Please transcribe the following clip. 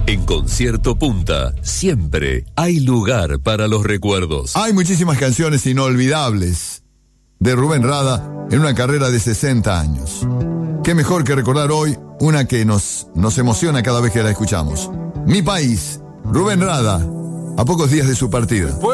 En Concierto Punta, siempre hay lugar para los recuerdos. Hay muchísimas canciones inolvidables de Rubén Rada en una carrera de 60 años. Qué mejor que recordar hoy una que nos emociona cada vez que la escuchamos. Mi país, Rubén Rada, a pocos días de su partida.